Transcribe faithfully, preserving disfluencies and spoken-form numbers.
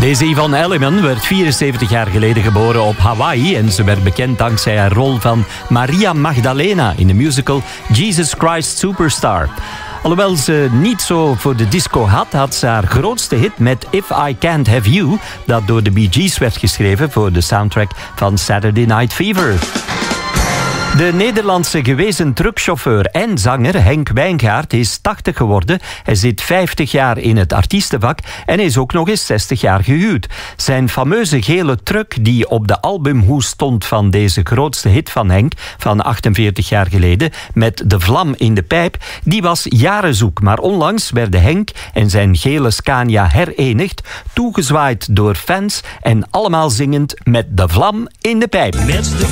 Deze Yvonne Elliman werd vierenzeventig jaar geleden geboren op Hawaii en ze werd bekend dankzij haar rol van Maria Magdalena in de musical Jesus Christ Superstar. Alhoewel ze niet zo voor de disco had, had ze haar grootste hit met If I Can't Have You, dat door de Bee Gees werd geschreven voor de soundtrack van Saturday Night Fever. De Nederlandse gewezen truckchauffeur en zanger Henk Wijngaard is tachtig geworden. Hij zit vijftig jaar in het artiestenvak en is ook nog eens zestig jaar gehuwd. Zijn fameuze gele truck die op de albumhoes stond van deze grootste hit van Henk van achtenveertig jaar geleden met de vlam in de pijp, die was jaren zoek. Maar onlangs werden Henk en zijn gele Scania herenigd, toegezwaaid door fans en allemaal zingend met de vlam in de pijp. Met de